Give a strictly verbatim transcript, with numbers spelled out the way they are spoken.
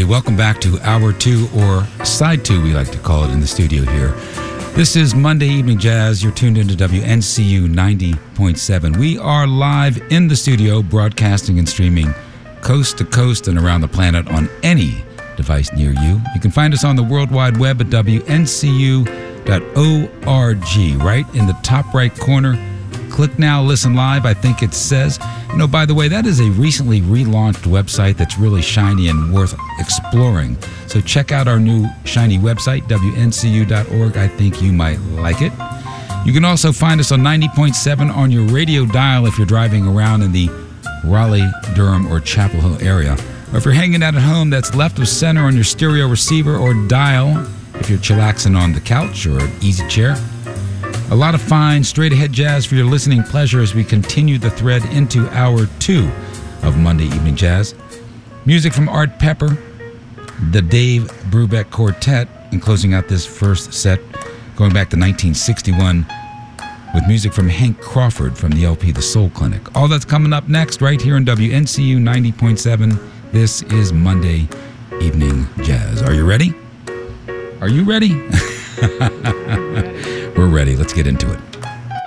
everybody. Welcome back to Hour two, or Side two, we like to call it in the studio here. This is Monday Evening Jazz. You're tuned into W N C U ninety point seven. We are live in the studio, broadcasting and streaming coast to coast and around the planet on any device near you. You can find us on the World Wide Web at W N C U dot org, right in the top right corner. Click now, listen live, I think it says. You know, by the way, that is a recently relaunched website that's really shiny and worth exploring. So check out our new shiny website, W N C U dot org. I think you might like it. You can also find us on ninety point seven on your radio dial if you're driving around in the Raleigh, Durham, or Chapel Hill area. Or if you're hanging out at home, that's left of center on your stereo receiver or dial if you're chillaxing on the couch or an easy chair. A lot of fine, straight-ahead jazz for your listening pleasure as we continue the thread into Hour two of Monday Evening Jazz. Music from Art Pepper, the Dave Brubeck Quartet, and closing out this first set, going back to nineteen sixty-one, with music from Hank Crawford from the L P The Soul Clinic. All that's coming up next right here on W N C U ninety point seven. This is Monday Evening Jazz. Are you ready? Are you ready? We're ready. Let's get into it.